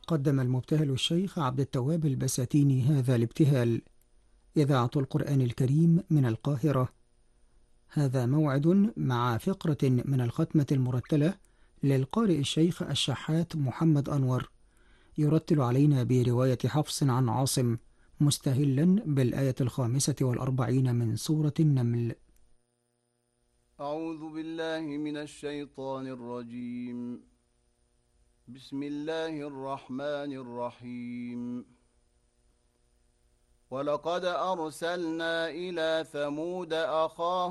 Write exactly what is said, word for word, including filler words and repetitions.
قدم المبتهل الشيخ عبد التواب البساتيني هذا الابتهال. إذاعة القرآن الكريم من القاهرة. هذا موعد مع فقرة من الختمة المرتلة للقارئ الشيخ الشحات محمد أنور، يرتل علينا برواية حفص عن عاصم، مستهلا بالآية الخامسة والأربعين من سورة النمل. أعوذ بالله من الشيطان الرجيم. بسم الله الرحمن الرحيم. ولقد أرسلنا إلى ثمود أخاهم